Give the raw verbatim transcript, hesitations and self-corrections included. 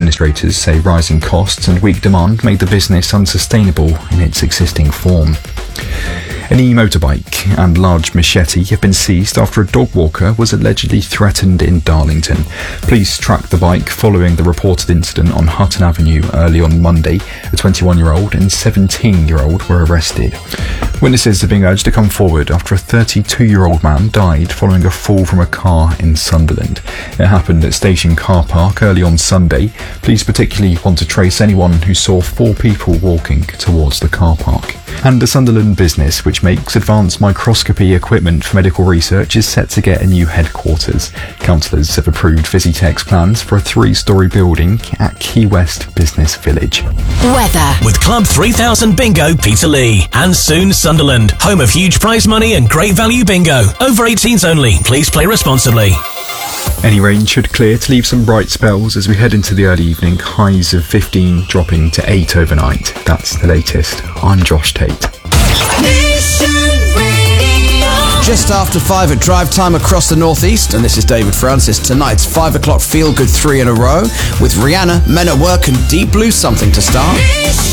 administrators say rising costs and weak demand made the business unsustainable in its existing form. An e-motorbike and large machete have been seized after a dog walker was allegedly threatened in Darlington. Police tracked the bike following the reported incident on Hutton Avenue early on Monday. A twenty-one-year-old and seventeen-year-old were arrested. Witnesses are being urged to come forward after a thirty-two-year-old man died following a fall from a car in Sunderland. It happened at Station Car Park early on Sunday. Police particularly want to trace anyone who saw four people walking towards the car park. And a Sunderland business which makes advanced microscopy equipment for medical research is set to get a new headquarters. Councillors have approved Visitech's plans for a three-storey building at Key West Business Village. Weather. With Club three thousand Bingo Peterlee and soon Sunderland, home of huge prize money and great value bingo. Over eighteens only. Please play responsibly. Any rain should clear to leave some bright spells as we head into the early evening. Highs of fifteen dropping to eight overnight. That's the latest. I'm Josh Tate. Just after five at drive time across the northeast, and this is David Francis. Tonight's five o'clock feel good three in a row with Rihanna, Men at Work, and Deep Blue Something to start.